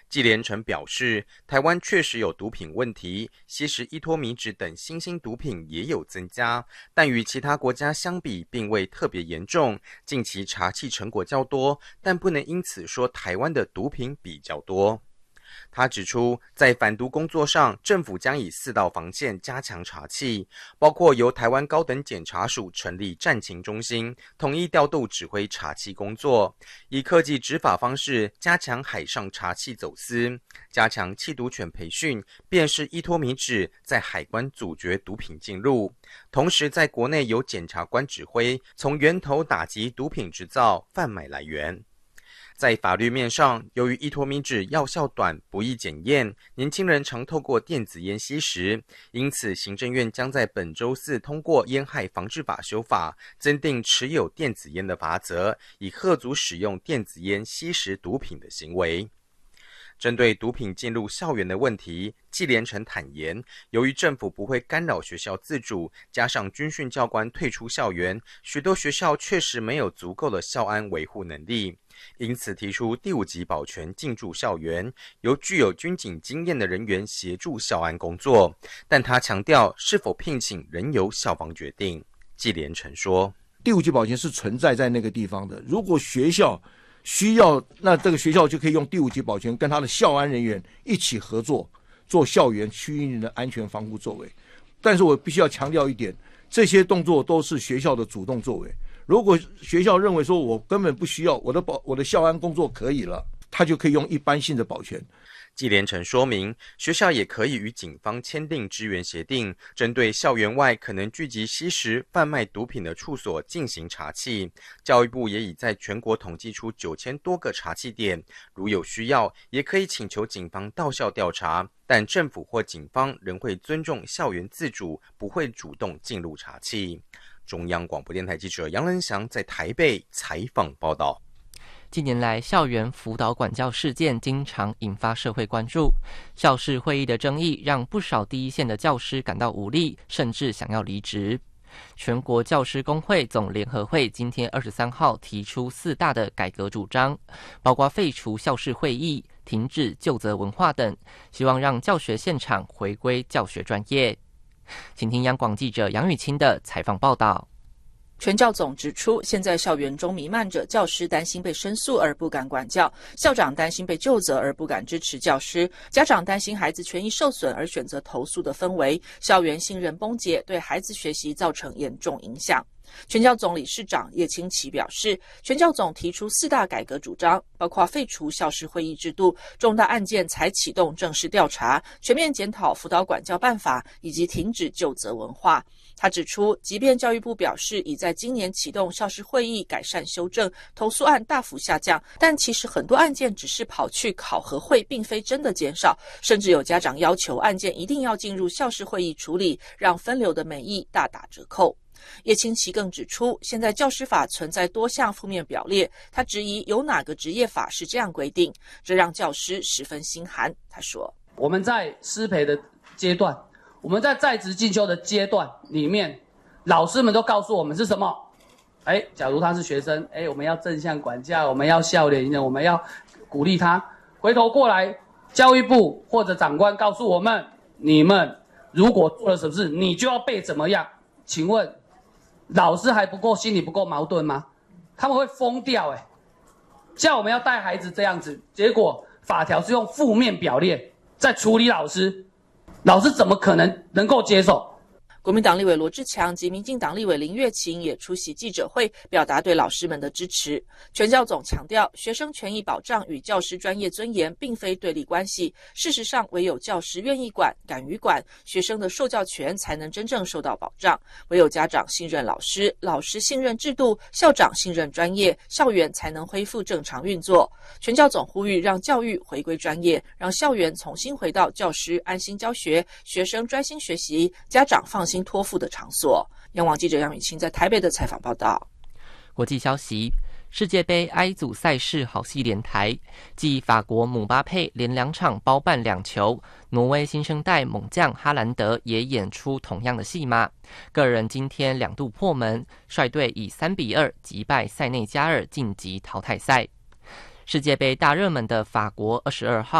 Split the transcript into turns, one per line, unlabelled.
纪连成表示，台湾确实有毒品问题，吸食依托米脂等新兴毒品也有增加，但与其他国家相比并未特别严重。近期查缉成果较多，但不能因此说台湾的毒品比较多。他指出，在反毒工作上，政府将以4道防线加强查缉，包括由台湾高等检察署成立战情中心，统一调度指挥查缉工作，以科技执法方式加强海上查缉走私，加强缉毒犬培训，辨识依托米脂，在海关阻绝毒品进入。同时，在国内由检察官指挥，从源头打击毒品制造、贩卖来源。在法律面上，由于依托米脂药效短、不易检验，年轻人常透过电子烟吸食，因此行政院将在本周4通过烟害防治法修法，增订持有电子烟的罚则，以吓阻使用电子烟吸食毒品的行为。针对毒品进入校园的问题，纪连成坦言，由于政府不会干扰学校自主，加上军训教官退出校园，许多学校确实没有足够的校安维护能力，因此提出第5级保全进驻校园，由具有军警经验的人员协助校安工作。但他强调，是否聘请仍由校方决定。纪连成说，
第5级保全是存在在那个地方的，如果学校需要，那这个学校就可以用第5级保全跟他的校安人员一起合作，做校园区域内的安全防护作为。但是我必须要强调一点，这些动作都是学校的主动作为。如果学校认为说我根本不需要，我的校安工作可以了，他就可以用一般性的保全。
纪连成说明，学校也可以与警方签订支援协定，针对校园外可能聚集吸食、贩卖毒品的处所进行查缉。教育部也已在全国统计出9000多个查缉点，如有需要，也可以请求警方到校调查，但政府或警方仍会尊重校园自主，不会主动进入查缉。中央广播电台记者杨仁祥在台北采访报道。
近年来，校园辅导管教事件经常引发社会关注。校事会议的争议让不少第一线的教师感到无力，甚至想要离职。全国教师工会总联合会今天23号提出4大的改革主张，包括废除校事会议、停止究责文化等，希望让教学现场回归教学专业。请听央广记者杨雨清的采访报道。
全教总指出，现在校园中弥漫着教师担心被申诉而不敢管教，校长担心被究责而不敢支持教师，家长担心孩子权益受损而选择投诉的氛围，校园信任崩解，对孩子学习造成严重影响。全教总理事长叶清奇表示，全教总提出4大改革主张，包括废除校事会议制度，重大案件才启动正式调查，全面检讨辅导管教办法，以及停止究责文化。他指出，即便教育部表示已在今年启动校事会议改善修正，投诉案大幅下降，但其实很多案件只是跑去考核会，并非真的减少，甚至有家长要求案件一定要进入校事会议处理，让分流的美意大打折扣。叶清奇更指出，现在教师法存在多项负面表列，他质疑有哪个职业法是这样规定，这让教师十分心寒。他说，
我们在师培的阶段，我们在职进修的阶段里面，老师们都告诉我们是什么？假如他是学生，我们要正向管教，我们要笑脸迎人，我们要鼓励他。回头过来，教育部或者长官告诉我们，你们如果做了什么事，你就要被怎么样？请问老师还不够心里不够矛盾吗？他们会疯掉叫我们要带孩子这样子，结果法条是用负面表列在处理老师，老师怎么可能够接受？
国民党立委罗志强及民进党立委林月琴也出席记者会，表达对老师们的支持。全教总强调，学生权益保障与教师专业尊严并非对立关系，事实上唯有教师愿意管、敢于管，学生的受教权才能真正受到保障。唯有家长信任老师，老师信任制度，校长信任专业，校园才能恢复正常运作。全教总呼吁让教育回归专业，让校园重新回到教师安心教学、学生专心学习、家长放心托付的场所。央广记者杨雨清在台北的采访报道。
国际消息，世界杯 I 组赛事好戏连台，继法国姆巴佩连2场包办2球，挪威新生代猛将哈兰德也演出同样的戏码，个人今天2度破门，率队以3-2击败塞内加尔晋级淘汰赛。世界杯大热门的法国22号